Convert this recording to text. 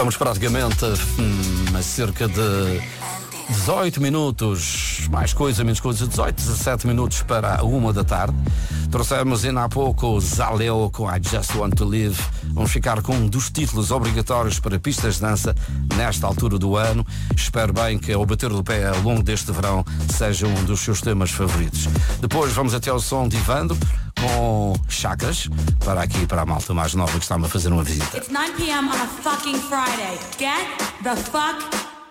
Estamos praticamente a cerca de 18 minutos, mais coisa, menos coisa, 18, 17 minutos para a 1 da tarde. Trouxemos ainda há pouco Zaleo com I Just Want to Live. Vamos ficar com um dos títulos obrigatórios para pistas de dança nesta altura do ano. Espero bem que ao bater do pé ao longo deste verão seja um dos seus temas favoritos. Depois vamos até ao som de Ivandro com Chakras, para a malta mais nova que está-me a fazer uma visita. It's 9 p.m. on a fucking Friday. Get the fuck